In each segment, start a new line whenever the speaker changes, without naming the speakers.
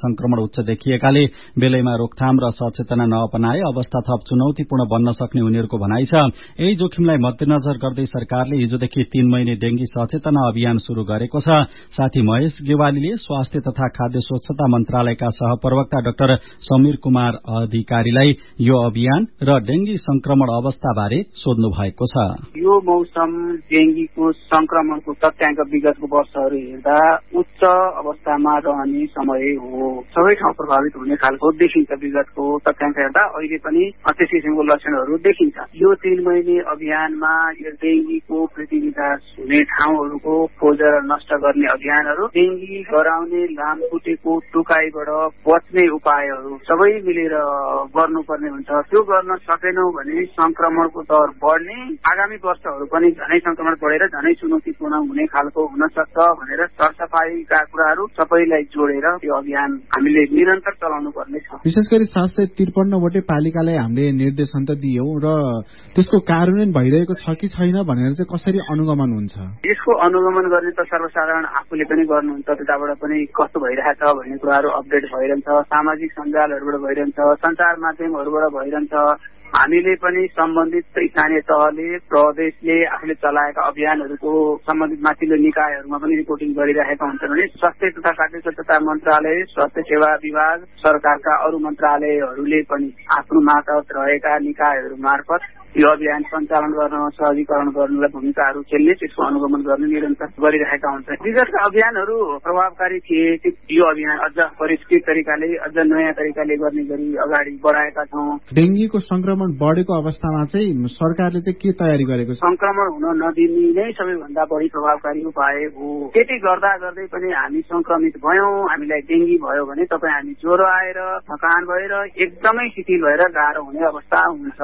संक्रमण उच्च देखिएकाले बेलैमा रोकथाम र सचेतना नअपनाए अवस्था थप चुनौतीपूर्ण बन्न सक्ने उनीहरूको भनाइ छ। यही जोखिमलाई मध्यनजर गर्दै सरकारले हिजोदेखि 3 महिने डेंगी सचेतना अभियान शुरू गरेको छ। साथी महेश गेवालीले स्वास्थ्य तथा खाद्य स्वच्छता मन्त्रालयका सहप्रवक्ता डाक्टर समीर कुमार अधिकारीलाई यो अभियान र डेंगी संक्रमण अवस्थाबारे सोध्नु भएको छ।
यो मौसम डेंगीको संक्रमणको तथ्याङ्क विगतको वर्षहरू हेर्दा उच्च अवस्थामा रहने समय हो। सबै ठाउँ प्रभावित हुने खालको देखिन्छ। विगतको तथ्याङ्क हेर्दा अहिले पनि त्यस किसिमको लक्षणहरू देखिन्छ। यो 3 महिने अभियानमा यो डेंगीको वृद्धि विकास हुने ठाउँहरूको खोज र नष्ट गर्ने अभियानहरू, डेंगी गराउने लामखुट्टेको टोकाइबाट बच्ने उपायहरू सबै मिलेर गर्नुपर्ने हुन्छ। त्यो गर्न सकेनौं भने संक्रमणको दर बढ्ने, आगामी वर्षहरू पनि झनै संक्रमण बढेर झनै चुनौतीपूर्ण हुने खालको हुन सक्छ भनेर सरसफाईका कुराहरू सबैलाई जोडेर यो अभियान हामीले निरन्तर चलाउनु पर्ने छ।
विशेष गरी 753 वटै पालिकालाई हामीले निर्देशन त दियौं र त्यसको कार्यान्वयन भइरहेको छ कि छैन भनेर चाहिँ कसरी अनुगमन हुन्छ?
यसको अनुगमन गर्ने त सर्वसाधारण आफूले पनि गर्नुहुन्छ। त्यताबाट पनि कस्तो भइरहेछ भन्ने कुराहरू अपडेट भइरहन्छ, सामाजिक सञ्जालहरूबाट भइरहन्छ, सञ्चार माध्यमहरूबाट भइरहन्छ। हामीले पनि सम्बन्धित स्थानीय तहले, प्रदेशले आफूले चलाएका अभियानहरूको सम्बन्धित माथिल्लो निकायहरूमा पनि रिपोर्टिङ गरिरहेका हुन्छन् भने स्वास्थ्य तथा खाद्य स्वच्छता मन्त्रालय, स्वास्थ्य सेवा विभाग, सरकारका अरू मन्त्रालयहरूले पनि आफ्नो मातहत रहेका निकायहरू मार्फत यो अभियान सञ्चालन गर्न, सहजीकरण गर्नलाई भूमिकाहरू खेल्ने, त्यसको अनुगमन गर्ने निरन्तर गरिरहेका हुन्छन्। विगतका अभियानहरू प्रभावकारी थिए। यो अभियान अझ परिष्कृत तरिकाले, अझ नयाँ तरिकाले गर्ने गरी अगाडि बढाएका छौं।
डेंगीको संक्रमण बढेको अवस्थामा चाहिँ सरकारले चाहिँ के तयारी गरेको छ?
संक्रमण हुन नदिने नै सबैभन्दा बढी प्रभावकारी उपाय हो। त्यति गर्दा गर्दै पनि हामी संक्रमित भयौं, हामीलाई डेंगी भयो भने तपाईँ हामी ज्वरो आएर, थकान भएर, एकदमै शिथिल भएर गाह्रो हुने अवस्था हुन्छ।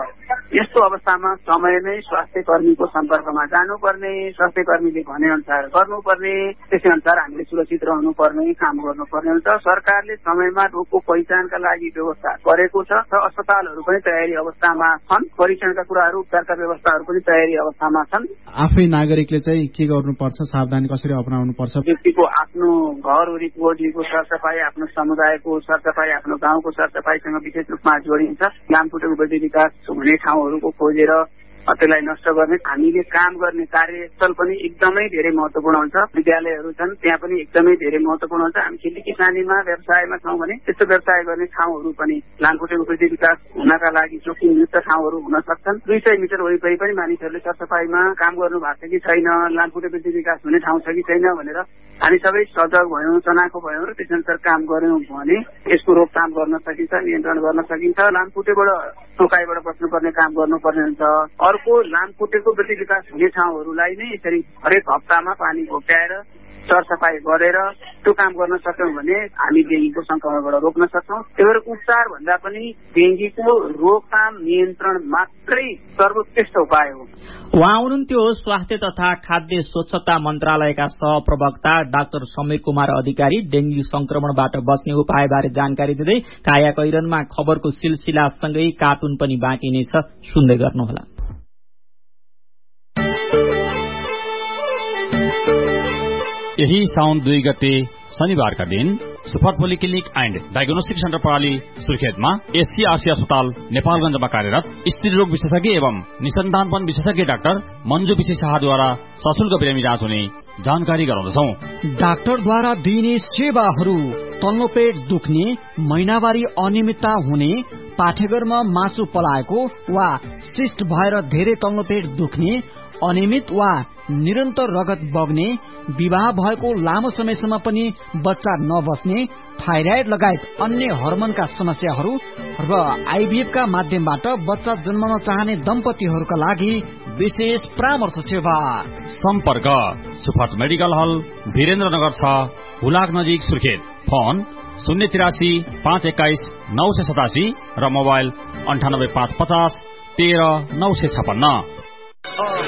यस्तो अवस्थामा समयमै स्वास्थ्य कर्मीको सम्पर्कमा जानुपर्ने, स्वास्थ्य कर्मीले भने अनुसार गर्नुपर्ने, त्यसै अनुसार हामीले सुरक्षित रहनुपर्ने, काम गर्नुपर्ने हुन्छ। सरकारले समयमा रोगको पहिचानका लागि व्यवस्था गरेको छ र अस्पतालहरू पनि तयारी अवस्थामा छन्। परीक्षणका कुराहरू, उपचारका व्यवस्थाहरू पनि तयारी अवस्थामा छन्।
आफै नागरिकले चाहिँ के गर्नुपर्छ, सावधानी कसरी अपनाउनु पर्छ?
व्यक्तिको आफ्नो घर वरिपरिको सरसफाई, आफ्नो समुदायको सरसफाई, आफ्नो गाउँको सरसफाईसँग विशेष रूपमा जोडिन्छ। लामखुट्टेको वृद्धि विकास हुने ठाउँहरूको खोजेर त्यसलाई नष्ट गर्ने, हामीले काम गर्ने कार्यस्थल पनि एकदमै धेरै महत्वपूर्ण हुन्छ। विद्यालयहरू छन्, त्यहाँ पनि एकदमै धेरै महत्वपूर्ण हुन्छ। हामी खेती किसानीमा, व्यवसायमा छौं भने त्यस्तो व्यवसाय गर्ने ठाउँहरू पनि लामखुट्टेको वृद्धि विकास हुनका लागि जोखिमयुक्त ठाउँहरू हुन सक्छन्। 200 मिटर वरिपरि पनि मानिसहरूले सरसफाईमा काम गर्नु भएको छ कि छैन, लामखुट्टे वृद्धि विकास हुने ठाउँ छ कि छैन भनेर हामी सबै सजग भयौं, चनाखो भयौं र त्यसअनुसार काम गर्यौं भने यसको रोकथाम गर्न सकिन्छ, नियन्त्रण गर्न सकिन्छ। लामखुट्टेबाट, टोकाइबाट बच्नुपर्ने काम गर्नुपर्ने हुन्छ। अर्को, लामखुट्टेको वृद्धि विकास हुने ठाउँहरूलाई नै यसरी हरेक हप्तामा पानी घोप्ट्याएर सरसफाई गरेर त्यो काम गर्न सक्यौं भने हामी डेंगीको संक्रमणबाट रोक्न सक्छौं। त्यही भएर उपचार भन्दा पनि डेंगीको रोकथाम, नियन्त्रण मात्रै सर्वोत्कृष्ट उपाय हो।
उहाँ हुनुहुन्थ्यो स्वास्थ्य तथा खाद्य स्वच्छता मन्त्रालयका सहप्रवक्ता डाक्टर समीर कुमार अधिकारी। डेंगी संक्रमणबाट बच्ने उपायबारे जानकारी दिँदै काया कैरनमा खबरको सिलसिलासँगै कार्टुन पनि बाँकी नै छ, सुन्दै गर्नुहोला।
यही साउन 2 गते शनिबारका दिन super polyclinic and diagnostic centre प्रणाली सुर्खेतमा एससीआरसी अस्पताल नेपालगञ्जमा कार्यरत स्त्री रोग विशेषज्ञ एवं निसन्तानपन विशेषज्ञ डाक्टर मञ्जु विशेष शाहद्वारा सशुल्क बिरामी जाँच हुने जानकारी गराउँदछौ।
डाक्टरद्वारा दिइने सेवाहरू: तल्लो पेट दुख्ने, महिनावारी अनियमितता हुने, पाठेघरमा मासु पलाएको वा सिस्ट भएर धेरै तल्लो पेट दुख्ने, अनियमित वा निरन्तर रगत बग्ने, विवाह भएको लामो समयसम्म पनि बच्चा नबस्ने, थाइराइड लगायत अन्य हर्मोनका समस्याहरू र आइभीएफ का माध्यमबाट बच्चा जन्माउन चाहने दम्पतिहरूका लागि विशेष परामर्श सेवा।
सम्पर्क सुफट मेडिकल हल, वीरेन्द्रनगर 6, हुलाक नजिक, सुर्खेत। फोन 083 521 987 र मोबाइल 98 550 13 956।